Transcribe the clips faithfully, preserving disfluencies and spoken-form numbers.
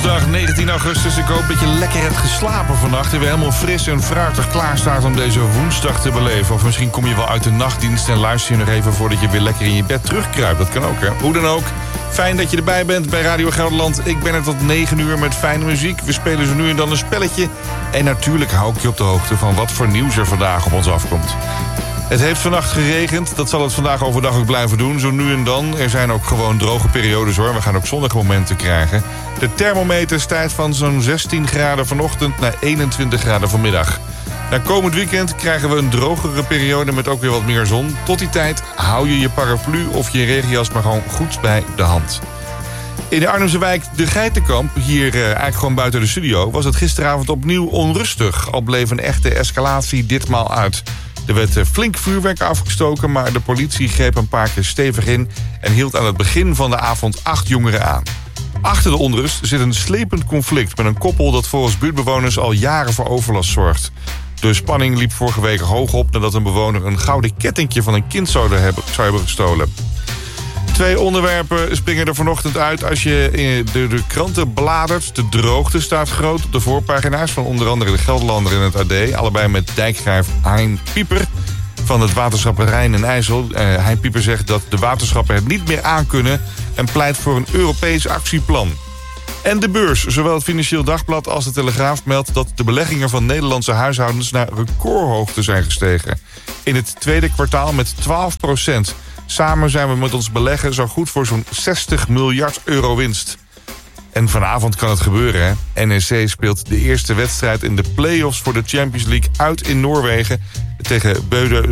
Woensdag negentien augustus. Ik hoop dat je lekker hebt geslapen vannacht en weer helemaal fris en fruitig klaar staat om deze woensdag te beleven. Of misschien kom je wel uit de nachtdienst en luister je nog even voordat je weer lekker in je bed terugkruipt. Dat kan ook, hè? Hoe dan ook. Fijn dat je erbij bent bij Radio Gelderland. Ik ben er tot negen uur met fijne muziek. We spelen zo nu en dan een spelletje. En natuurlijk hou ik je op de hoogte van wat voor nieuws er vandaag op ons afkomt. Het heeft vannacht geregend. Dat zal het vandaag overdag ook blijven doen. Zo nu en dan. Er zijn ook gewoon droge periodes, hoor. We gaan ook zonnige momenten krijgen. De thermometer stijgt van zo'n zestien graden vanochtend naar eenentwintig graden vanmiddag. Na komend weekend krijgen we een drogere periode met ook weer wat meer zon. Tot die tijd hou je je paraplu of je regenjas maar gewoon goed bij de hand. In de Arnhemse wijk De Geitenkamp, hier uh, eigenlijk gewoon buiten de studio, was het gisteravond opnieuw onrustig. Al bleef een echte escalatie ditmaal uit. Er werd uh, flink vuurwerk afgestoken, maar de politie greep een paar keer stevig in en hield aan het begin van de avond acht jongeren aan. Achter de onrust zit een slepend conflict met een koppel dat volgens buurtbewoners al jaren voor overlast zorgt. De spanning liep vorige week hoog op nadat een bewoner een gouden kettingje van een kind zou hebben, zou hebben gestolen. Twee onderwerpen springen er vanochtend uit als je in de, de kranten bladert. De droogte staat groot op de voorpagina's van onder andere de Gelderlander en het A D. Allebei met dijkgraaf Hein Pieper van het waterschap Rijn en IJssel. Uh, Hein Pieper zegt dat de waterschappen het niet meer aankunnen en pleit voor een Europees actieplan. En de beurs, zowel het Financieel Dagblad als de Telegraaf meldt dat de beleggingen van Nederlandse huishoudens naar recordhoogte zijn gestegen. In het tweede kwartaal met twaalf procent. Samen zijn we met ons beleggen zo goed voor zo'n zestig miljard euro winst. En vanavond kan het gebeuren, hè? N E C speelt de eerste wedstrijd in de play-offs voor de Champions League uit in Noorwegen tegen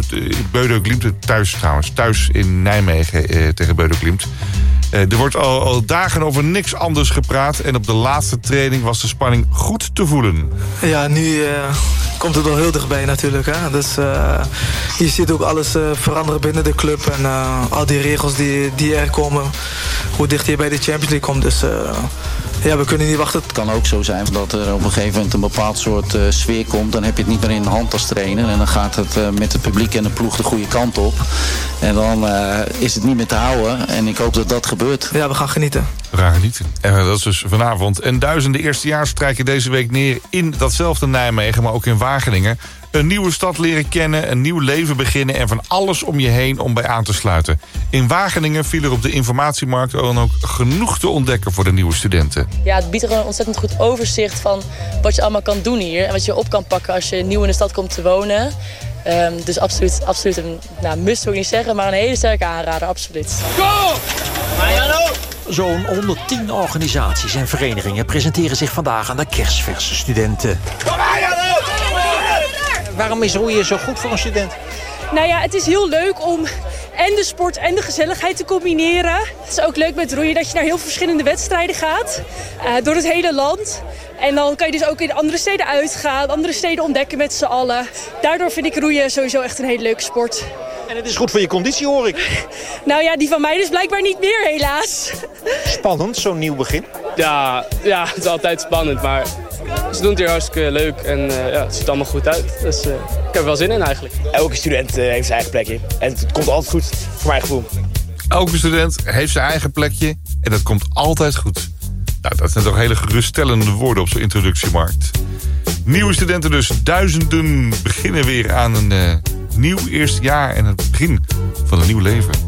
Bøde Glimt, thuis trouwens, thuis in Nijmegen eh, tegen Bøde Glimt. Eh, er wordt al, al dagen over niks anders gepraat en op de laatste training was de spanning goed te voelen. Ja, nu uh, komt het wel heel dichtbij natuurlijk. Hè? Dus uh, je ziet ook alles uh, veranderen binnen de club en uh, al die regels die, die er komen, hoe dicht je bij de Champions League komt. Dus uh, ja, we kunnen niet wachten. Het kan ook zo zijn dat er op een gegeven moment een bepaald soort uh, sfeer komt. Dan heb je het niet meer in de hand als trainer. En dan gaat het uh, met het publiek en de ploeg de goede kant op. En dan uh, is het niet meer te houden. En ik hoop dat dat gebeurt. Ja, we gaan genieten. We gaan genieten. En dat is dus vanavond. En duizenden eerstejaars strijken deze week neer in datzelfde Nijmegen, maar ook in Wageningen. Een nieuwe stad leren kennen, een nieuw leven beginnen en van alles om je heen om bij aan te sluiten. In Wageningen viel er op de informatiemarkt dan ook genoeg te ontdekken voor de nieuwe studenten. Ja, het biedt er een ontzettend goed overzicht van wat je allemaal kan doen hier. En wat je op kan pakken als je nieuw in de stad komt te wonen. Um, dus absoluut, absoluut een nou, must wil ik niet zeggen, maar een hele sterke aanrader, absoluut. Go! Zo'n honderdtien organisaties en verenigingen presenteren zich vandaag aan de kersverse studenten. Kom maar, waarom is roeien zo goed voor een student? Nou ja, het is heel leuk om en de sport en de gezelligheid te combineren. Het is ook leuk met roeien dat je naar heel verschillende wedstrijden gaat. Uh, door het hele land. En dan kan je dus ook in andere steden uitgaan, andere steden ontdekken met z'n allen. Daardoor vind ik roeien sowieso echt een hele leuke sport. En het is goed voor je conditie, hoor ik. Nou ja, die van mij dus blijkbaar niet meer, helaas. Spannend, zo'n nieuw begin. Ja, ja, het is altijd spannend, maar ze doen het hier hartstikke leuk en uh, ja, het ziet allemaal goed uit. Dus uh, ik heb er wel zin in eigenlijk. Elke student uh, heeft zijn eigen plekje en het komt altijd goed, voor mijn gevoel. Elke student heeft zijn eigen plekje en dat komt altijd goed. Nou, dat zijn toch hele geruststellende woorden op zo'n introductiemarkt. Nieuwe studenten dus, duizenden beginnen weer aan een uh, nieuw eerste jaar en het begin van een nieuw leven.